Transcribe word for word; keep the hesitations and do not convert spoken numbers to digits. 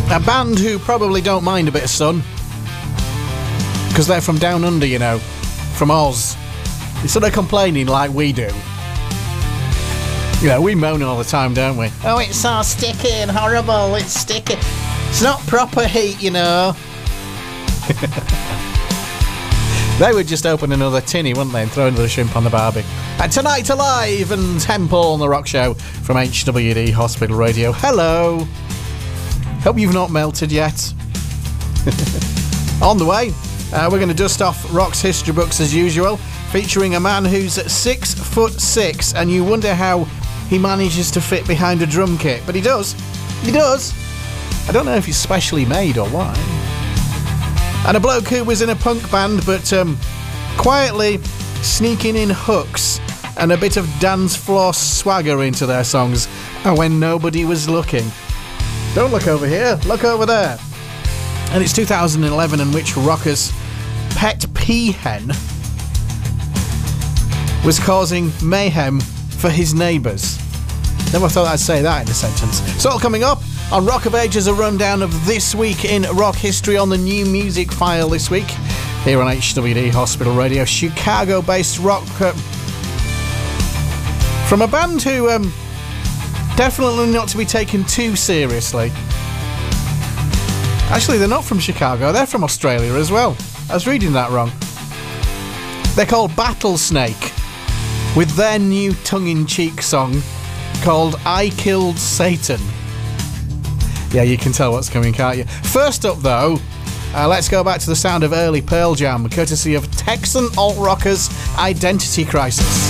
A band who probably don't mind a bit of sun, because they're from down under, you know, from Oz. Instead of complaining like we do. You know, we moan all the time, don't we? Oh, it's so sticky and horrible, it's sticky. It's not proper heat, you know. They would just open another tinny, wouldn't they, and throw another shrimp on the barbie. And Tonight Alive and Temple on the Rock Show from H W D Hospital Radio. Hello. Hope you've not melted yet. On the way, uh, we're going to dust off Rock's history books as usual, featuring a man who's six foot six, and you wonder how he manages to fit behind a drum kit, but he does. He does. I don't know if he's specially made or why. And a bloke who was in a punk band, but um, quietly sneaking in hooks and a bit of dance floor swagger into their songs when nobody was looking. Don't look over here, look over there. And it's two thousand eleven, in which Rocker's pet peahen was causing mayhem for his neighbours. Never thought I'd say that in a sentence. It's all coming up on Rock of Ages, a rundown of this week in rock history on the New Music File this week, here on H W D Hospital Radio. Chicago-based rock uh, from a band who um, definitely not to be taken too seriously. Actually, they're not from Chicago, they're from Australia as well. I was reading that wrong. They're called Battlesnake, with their new tongue-in-cheek song called I Killed Satan. Yeah, you can tell what's coming, can't you? First up, though, uh, let's go back to the sound of early Pearl Jam, courtesy of Texan alt rockers Identity Crisis.